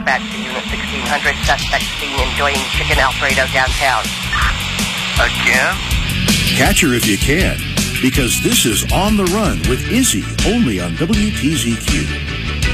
dispatch to Unit 1600. Suspect seen enjoying chicken Alfredo downtown. Again? Catch her if you can, because this is On the Run with Izzy, only on WTZQ.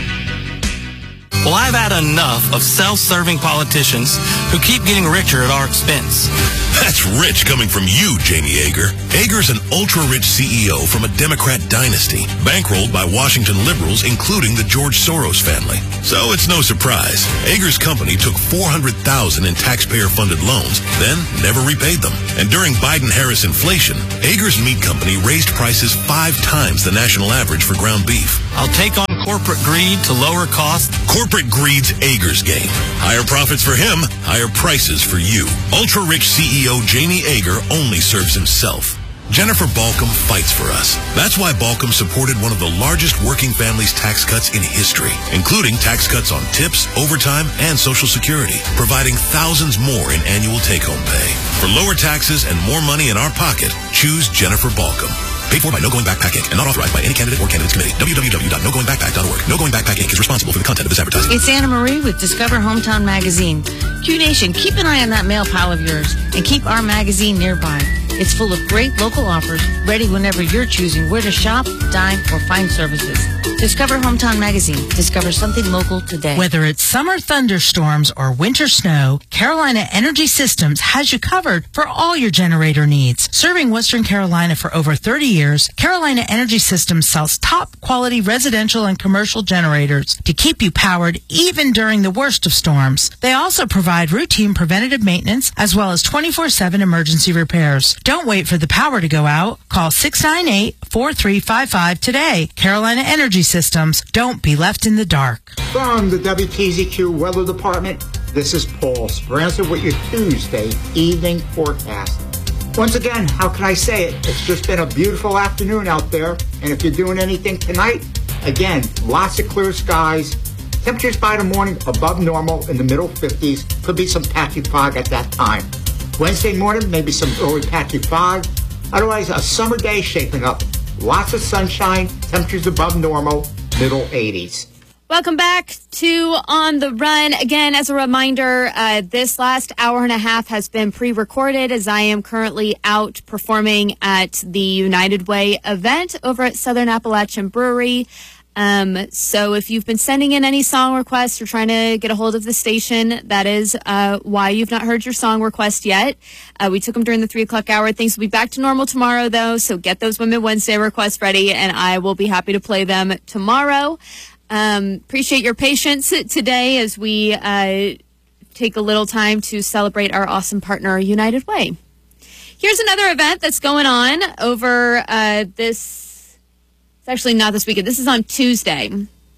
Well, I've had enough of self-serving politicians who keep getting richer at our expense. That's rich coming from you, Jamie Yeager. Yeager's an ultra-rich CEO from a Democrat dynasty, bankrolled by Washington liberals, including the George Soros family. So it's no surprise. Yeager's company took $400,000 in taxpayer-funded loans, then never repaid them. And during Biden-Harris inflation, Yeager's meat company raised prices 5 times the national average for ground beef. I'll take on corporate greed to lower costs. Corporate greed's Yeager's game. Higher profits for him, higher prices for you. Ultra-rich CEO Jamie Yeager only serves himself. Jennifer Balcom fights for us. That's why Balcom supported one of the largest working families tax cuts in history, including tax cuts on tips, overtime, and Social Security, providing thousands more in annual take-home pay. For lower taxes and more money in our pocket, choose Jennifer Balcom. Paid for by No Going Backpack Inc. and not authorized by any candidate or candidates committee. www.nogoingbackpack.org. No Going Backpack Inc. is responsible for the content of this advertising. It's Anna Marie with Discover Hometown Magazine. Q Nation, keep an eye on that mail pile of yours and keep our magazine nearby. It's full of great local offers, ready whenever you're choosing where to shop, dine, or find services. Discover Hometown Magazine. Discover something local today. Whether it's summer thunderstorms or winter snow, Carolina Energy Systems has you covered for all your generator needs. Serving Western Carolina for over 30 years, Carolina Energy Systems sells top quality residential and commercial generators to keep you powered even during the worst of storms. They also provide routine preventative maintenance as well as 24/7 emergency repairs. Don't wait for the power to go out. Call 698-4355 today. Carolina Energy Systems. Don't be left in the dark. From the WTZQ Weather Department, this is Paul Speranza with your Tuesday evening forecast. Once again, how can I say it? It's just been a beautiful afternoon out there. And if you're doing anything tonight, again, lots of clear skies. Temperatures by the morning above normal in the middle 50s. Could be some patchy fog at that time. Wednesday morning, maybe some early patchy fog. Otherwise, a summer day shaping up. Lots of sunshine, temperatures above normal, middle 80s. Welcome back to On the Run. Again, as a reminder, this last hour and a half has been pre-recorded as I am currently out performing at the United Way event over at Southern Appalachian Brewery. So if you've been sending in any song requests or trying to get a hold of the station, that is why you've not heard your song request yet. We took them during the 3 o'clock hour. Things will be back to normal tomorrow, though, so get those Women Wednesday requests ready, and I will be happy to play them tomorrow. Appreciate your patience today as we take a little time to celebrate our awesome partner, United Way. Here's another event that's going on over this. It's actually not this weekend. This is on Tuesday.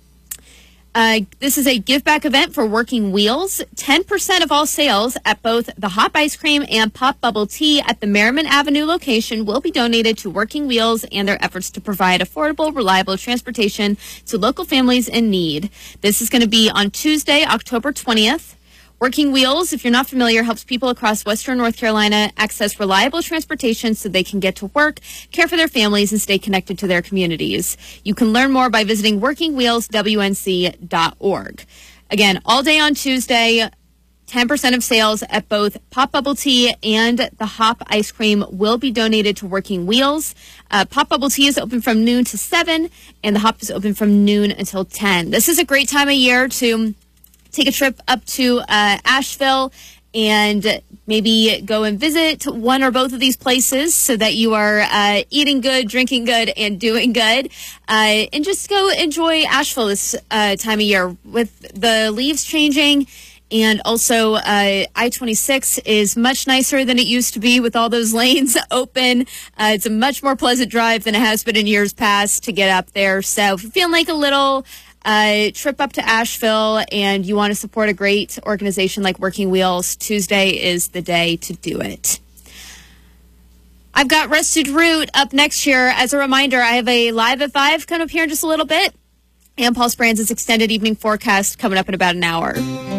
This is a give back event for Working Wheels. 10% of all sales at both the Hop Ice Cream and Pop Bubble Tea at the Merriman Avenue location will be donated to Working Wheels and their efforts to provide affordable, reliable transportation to local families in need. This is going to be on Tuesday, October 20th. Working Wheels, if you're not familiar, helps people across Western North Carolina access reliable transportation so they can get to work, care for their families, and stay connected to their communities. You can learn more by visiting workingwheelswnc.org. Again, all day on Tuesday, 10% of sales at both Pop Bubble Tea and the Hop Ice Cream will be donated to Working Wheels. Pop Bubble Tea is open from noon to 7, and the Hop is open from noon until 10. This is a great time of year to take a trip up to Asheville and maybe go and visit one or both of these places so that you are eating good, drinking good, and doing good. And just go enjoy Asheville this time of year with the leaves changing. And also, I-26 is much nicer than it used to be with all those lanes open. It's a much more pleasant drive than it has been in years past to get up there. So if you're feeling like a little trip up to Asheville and you want to support a great organization like Working Wheels, Tuesday is the day to do it. I've got Rusted Root up next year. As a reminder, I have a Live at 5 coming up here in just a little bit. And Paul Speranza's extended evening forecast coming up in about an hour.